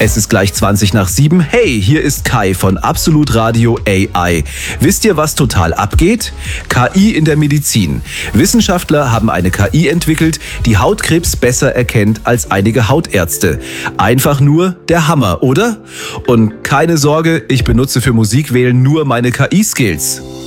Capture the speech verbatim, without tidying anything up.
Es ist gleich zwanzig nach sieben. Hey, hier ist Kai von Absolut Radio A I. Wisst ihr, was total abgeht? K I in der Medizin. Wissenschaftler haben eine K I entwickelt, die Hautkrebs besser erkennt als einige Hautärzte. Einfach nur der Hammer, oder? Und keine Sorge, ich benutze für Musikwählen nur meine K I-Skills.